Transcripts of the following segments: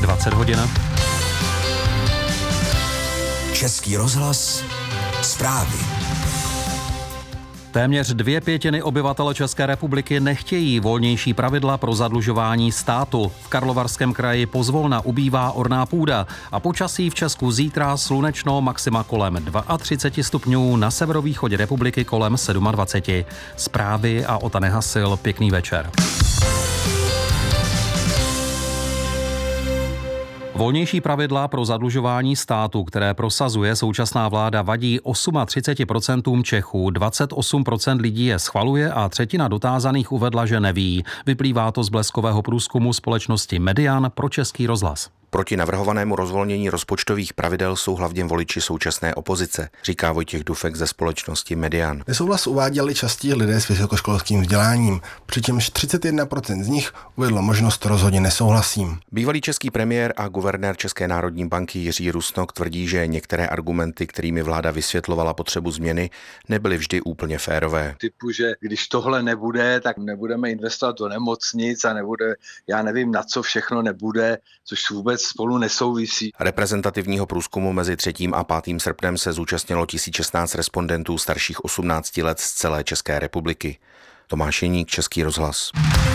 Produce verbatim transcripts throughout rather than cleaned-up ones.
dvacet hodin. Český rozhlas, zprávy. Téměř dvě pětiny obyvatel České republiky nechtějí volnější pravidla pro zadlužování státu. V Karlovarském kraji pozvolna ubývá orná půda a počasí v Česku zítra slunečno, maxima kolem třicet dva stupňů, na severovýchodě republiky kolem dvacet sedm. Zprávy a Ota Nehasil, pěkný večer. Volnější pravidla pro zadlužování státu, které prosazuje současná vláda, vadí třicet osm procent Čechů, dvacet osm procent lidí je schvaluje a třetina dotázaných uvedla, že neví. Vyplývá to z bleskového průzkumu společnosti Median pro Český rozhlas. Proti navrhovanému rozvolnění rozpočtových pravidel jsou hlavně voliči současné opozice, říká Vojtěch Dufek ze společnosti Median. Nesouhlas uváděli častí lidé s vysokoškolským vzděláním, přičemž třicet jedna procent z nich uvedlo možnost rozhodně nesouhlasím. Bývalý český premiér a guvernér České národní banky Jiří Rusnok tvrdí, že některé argumenty, kterými vláda vysvětlovala potřebu změny, nebyly vždy úplně férové. Typu, že když tohle nebude, tak nebudeme investovat do nemocnic a nebude, já nevím, na co všechno nebude, což vůbec spolu nesouvisí. Reprezentativního průzkumu mezi třetím a pátým srpnem se zúčastnilo tisíc šestnáct respondentů starších osmnácti let z celé České republiky. Tomáš Jeník, Český rozhlas.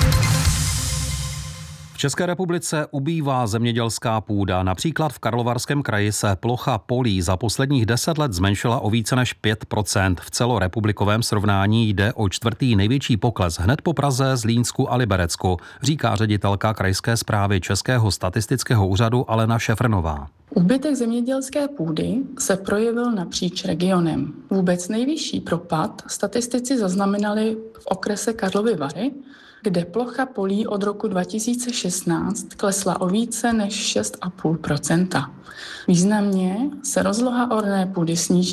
V České republice ubývá zemědělská půda. Například v Karlovarském kraji se plocha polí za posledních deset let zmenšila o více než pět procent. V celorepublikovém srovnání jde o čtvrtý největší pokles hned po Praze, Zlínsku a Liberecku, říká ředitelka krajské správy Českého statistického úřadu Alena Šefrnová. Úbytek zemědělské půdy se projevil napříč regionem. Vůbec nejvyšší propad statistici zaznamenali v okrese Karlovy Vary, kde plocha polí od roku dva tisíce šestnáct klesla o více než šest celá pět procenta. Významně se rozloha orné půdy snížila